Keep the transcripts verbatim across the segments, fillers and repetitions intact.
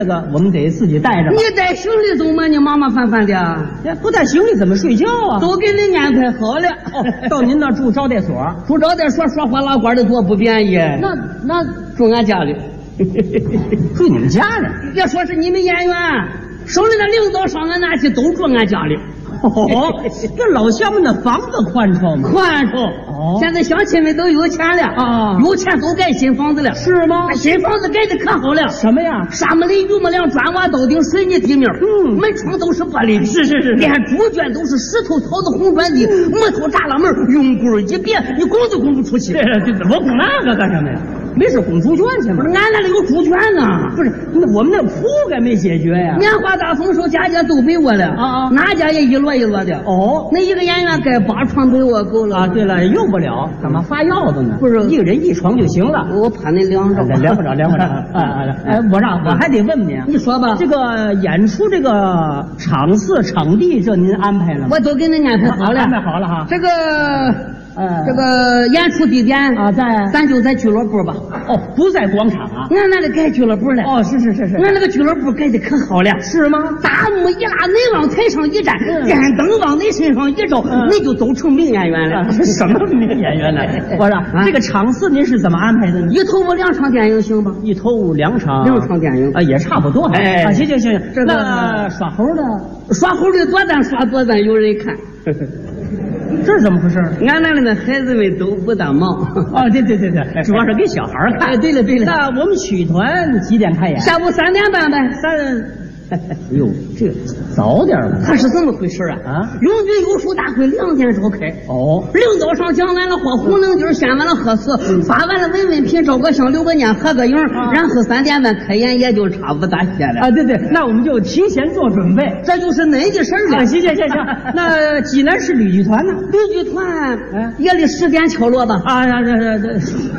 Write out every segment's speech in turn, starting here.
这个我们得自己带着。 你带行李走吗？你麻麻烦烦的。 不带行李怎么睡觉啊？ 都给你安排好了。 哦，到您那住招待所， 住招待所说话拉呱的多不便宜。 那那住俺家里， 住你们家里？ 别说是你们演员，省里的领导上俺那去都住俺家里。 哦，这老乡们的房子宽敞吗？ 宽敞。哦，现在乡亲们都有钱了啊，有钱都盖新房子了， 是吗？ 新房子盖的可好了。 什么呀？ 沙木林、榆木梁、砖瓦、刀钉、水泥地面，嗯，门窗都是玻璃的， 是是是， 连猪圈都是石头、草子、红砖地，木头栅栏门，用棍一别，你拱都拱不出去。 这这怎么拱那个干什么呀？没事拱猪圈去吗？ 不是，俺那里有猪圈呢。 不是，那我们那铺盖没解决呀。 棉花大丰收，家家都被窝了啊啊， 哪家也一摞一摞的。 哦， 那一个演员盖八床被窝够了啊。对了，用不了，干嘛发药子呢？ 不是， 一个人一床就行了。 我怕你凉着， 凉不着，凉不着。啊啊！哎，我让我还得问你， 你说吧， 这个演出这个场次、场地，这您安排了吗？ 我都给您安排好了， 安排好了哈。 这个。 呃， 这个演出地点啊，在咱就在俱乐部吧。 哦，不在广场啊。 俺那里盖俱乐部了。 哦，是是是是。 俺那个俱乐部盖的可好了。 是吗？ 大幕一拉，你往台上一站，电灯往你身上一照，你就都成名演员了。 什么名演员了？我说这个场次您是怎么安排的呢？ 一头五两场电影行吧？ 一头五两场， 两场电影啊，也差不多。 哎， 啊，行行行， 这个那耍猴的， 耍猴的多咱耍多咱有人看。 这是怎么回事？ 俺那里的孩子们都不大忙。 哦，对对对对，主要是给小孩看。 哎，对了对了， 那我们曲团几点开演？ 下午三点半呗。 三。哎呦，这早点吧？ 他是怎么回事啊？ 啊， 永军有书大会两点召开。 哦， 领导上讲完了话，红冷劲儿献完了贺词，嗯、发完了文文凭，照个相，留个念，合个影，啊、然后三点半开演，也就差不大些了。 啊，对对，那我们就提前做准备， 这就是恁的事儿了。 啊，行行行行，那济南市吕剧团呢？ 吕剧团，嗯，夜里十点敲锣吧。 啊，这这这。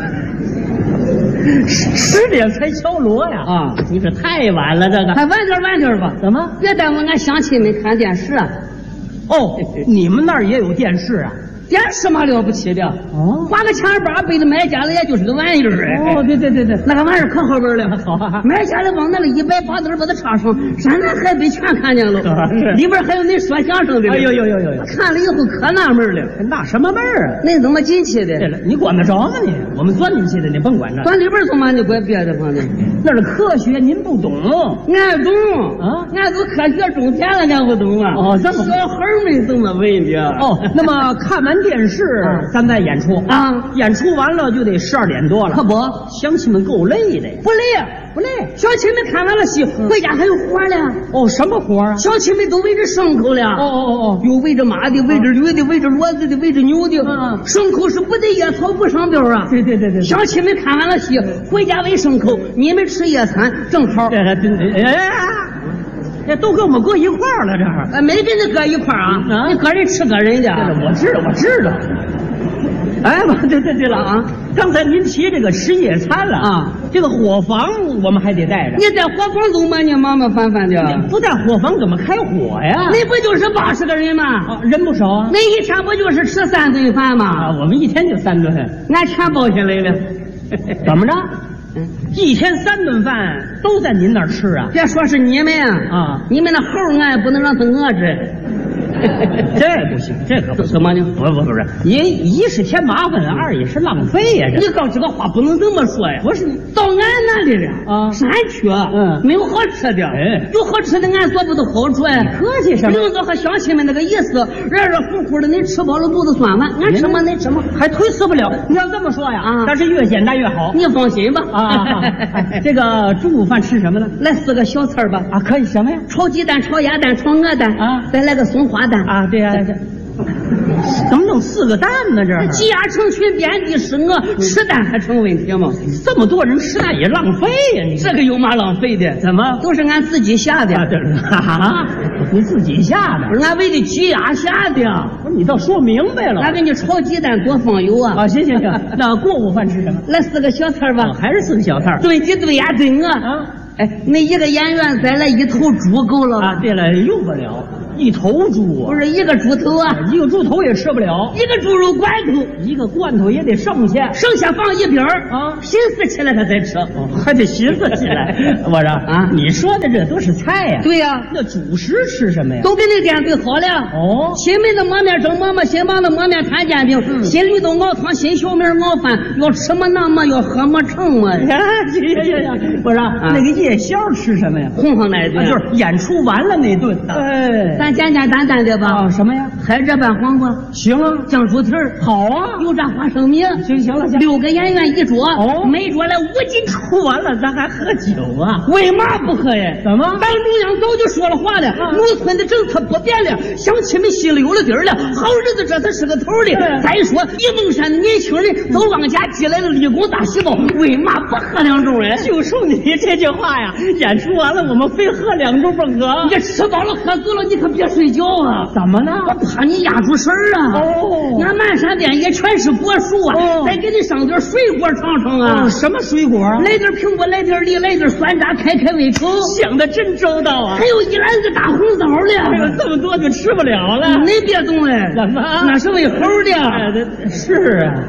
十点才敲锣呀！ 啊， 你这太晚了，这个还晚点晚点吧？ 怎么？ 别耽误俺乡亲们看电视啊！ 哦，你们那儿也有电视啊？ 电视嘛了不起的哦，花个钱八百的买家了，也就是个玩意儿哎。 哦，对对对对， 那个玩意儿可好玩了， 好啊！ 买下来往那里一摆，把灯把它插上，山南海北全看见了。里边还有恁说相声的。 哎呦呦呦呦呦！ 看了以后可纳闷了， 纳什么闷儿啊？ 恁怎么进去的？ 对了，你管得着吗你？我们钻进去的，你甭管着。 钻里边怎么你怪别的方面？ 那是科学，您不懂。 俺懂啊，俺都科学种田了，俺不懂啊。 哦，这么小孩们怎么问的？ 哦，那么看完电视。咱再演出啊！ 演出完了就得十二点多了， 可不， 乡亲们够累的呀。 不累，不累。小亲们看完了戏，回家还有活呢。 哦，什么活啊？ 小亲们都围着牲口了。 哦哦哦， 有围着马的，围着驴的，围着骡子的，围着牛的。 嗯， 牲口是不得野草不上膘啊。 对对对对。 小亲们看完了戏，回家喂牲口，你们吃夜餐正好。 对对对，哎。这都跟我们搁一块儿了，这儿。 哎，没跟你搁一块儿啊！你个人吃个人的。 我知道，我知道。哎，对对对了啊！刚才您提这个吃夜餐了啊，这个伙房我们还得带着。 你带伙房走吗？你麻麻烦烦的。 不带伙房怎么开火呀？ 那不就是八十个人吗？ 啊，人不少啊。 那一天不就是吃三顿饭吗？ 啊，我们一天就三顿， 俺全包下来了。 怎么着？嗯，一天三顿饭都在您那儿吃啊？ 别说是你们啊， 啊， 你们那猴俺也不能让他饿着。 这不行，这可不怎么呢？ 不不不是，一一是添麻烦，二也是浪费呀。 你告这个话不能这么说呀。 不是， 到俺那里了啊， 山区， 嗯， 没有好吃的， 哎， 有好吃的俺做不到好处哎。 客气什么？ 领导和乡亲们那个意思，热热乎乎的，你吃饱了肚子酸完，俺吃吗？恁吃吗？ 还推辞不了。你要这么说呀，啊，但是越简单越好。 你放心吧。 啊，这个中午饭吃什么呢？ 来四个小菜吧。 啊，可以什么呀？ 炒鸡蛋、炒鸭蛋、炒鹅蛋啊， 再来个松花蛋啊。对呀，这怎么弄四个蛋呢？这鸡鸭成群，遍地是鹅，吃蛋还成问题吗？ 这么多人吃蛋也浪费呀！你这个有嘛浪费的？ 怎么都是俺自己下的？ 啊，你自己下的？ 不是俺为的鸡鸭下的。 不是你倒说明白了。 俺给你炒鸡蛋多放油啊！ 啊，行行行，那过午饭吃什么？ 来四个小菜吧。 还是四个小菜？ 炖鸡、炖鸭、炖鹅。 啊， 哎，那一个演员再来一头猪够了啊？对了，用不了。 一头猪啊， 不是一个猪头啊， 一个猪头也吃不了， 一个猪肉罐头， 一个罐头也得剩下， 剩下放一边儿啊， 寻思起来他再吃， 哦、还得寻思起来。我说啊，你说的这都是菜呀、啊？ 对呀、啊， 那主食吃什么呀？ 都给你点对好了。 哦， 新焖的馍面蒸馍馍，新忙的馍面摊煎饼，嗯、新绿豆熬汤，新小米熬饭，要吃么那么，要喝么成么。 呀呀呀呀！我说、啊、那个夜宵吃什么呀？ 红红那一顿、 啊，就是演出完了那顿的。哎， 咱简简单单的吧。 啊，什么呀？ 海蜇拌黄瓜， 行啊。 酱猪蹄儿， 好啊。 油炸花生米， 行行了行。 六个演员一桌， 哦， 每桌来五斤。 出完了，咱还喝酒啊？ 为嘛不喝呀？ 怎么？ 党中央早就说了话了，啊、农村的政策不变了，乡亲们心里有了底儿了，好日子这才是个头的。再说，沂蒙山的年轻人都往家积来了立功大喜报，为嘛不喝两盅哎？ 就冲你这句话呀！演出完了，我们非喝两盅不可。 你吃饱了喝足了，你可别睡觉啊！ 怎么呢？ 我怕你压住神儿啊！ 哦， 俺满山遍野全是果树啊！哦、再给你上点水果尝尝啊！ 哦、什么水果？ 来点苹果，来点梨，来点酸榨，开开胃口。 想的真周到啊！ 还有一篮子大红枣呢！ 哎呦，这么多就吃不了了。 你别动哎！ 怎么？ 那是喂猴的。 哎、是啊。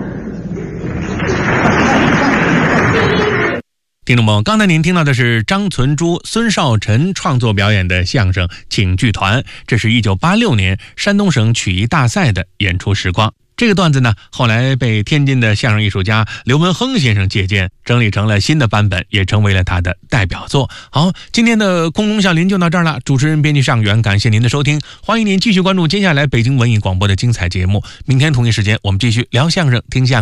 听众朋友，刚才您听到的是张存珠、孙少晨创作表演的相声《请剧团》，这是一九八六年山东省曲艺大赛的演出时光。这个段子呢，后来被天津的相声艺术家刘文亨先生借鉴，整理成了新的版本，也成为了他的代表作。好，今天的空中笑林就到这儿了。主持人编辑尚远，感谢您的收听，欢迎您继续关注接下来北京文艺广播的精彩节目。明天同一时间，我们继续聊相声，听相声。